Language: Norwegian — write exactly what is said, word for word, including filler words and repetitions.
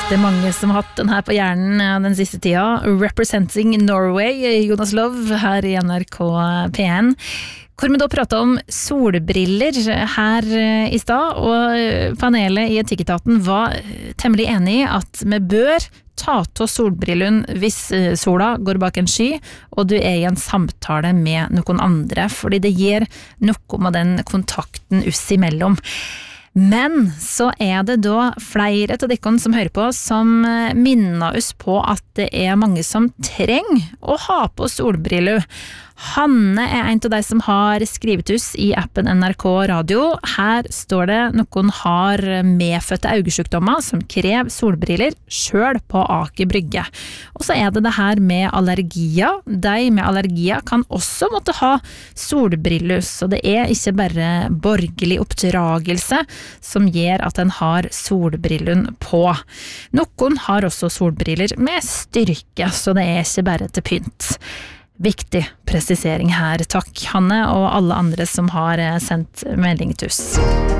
Det er mange som har hatt den her på hjernen den siste tida. Representing Norway, Jonas Love, her i N R K P en. Hvor vi da pratet om solbriller her i stad, og panelet i Etikketaten var temmelig enig i at vi bør ta til solbrillen hvis sola går bak en sky, og du er i en samtale med noen andre, fordi det gir noe med den kontakten oss imellom. Men så er det da flere av dere som hører på som minner oss på at det er mange som trenger å ha på solbriller. Hanne er en av de som har skrivet oss i appen N R K Radio. Her står det noen har medfødte øyesykdommer som krever solbriller selv på Aker Brygge. Og så er det det her med allergier. De med allergier kan også måtte ha solbriller, så det er ikke bare borgerlig oppdragelse som gjør at en har solbrillen på. Noen har også solbriller med styrke, så det er ikke bare til pynt. Viktig presisering her. Takk, Hanne, og alle andre som har sendt melding til oss.